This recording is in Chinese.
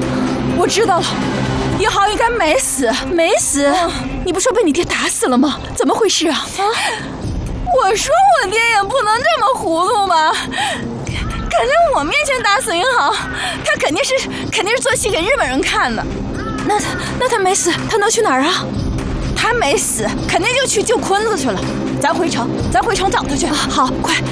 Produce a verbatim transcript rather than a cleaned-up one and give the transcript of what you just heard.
我知道了，银行应该没死，没死。啊、你不说被你爹打死了吗？怎么回事啊？啊！我说我爹也不能这么糊涂吧？敢在我面前打死银行，他肯定是肯定是做戏给日本人看的。那他那他没死，他能去哪儿啊？他没死，肯定就去救坤子去了。咱回城，咱回城找他去。啊、好，快！